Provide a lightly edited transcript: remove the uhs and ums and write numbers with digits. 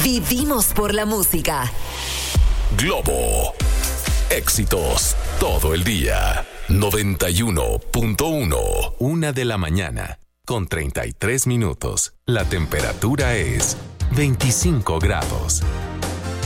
Vivimos por la música. Globo. Éxitos todo el día. 91.1. 1:00 con 33 minutos. La temperatura es 25 grados.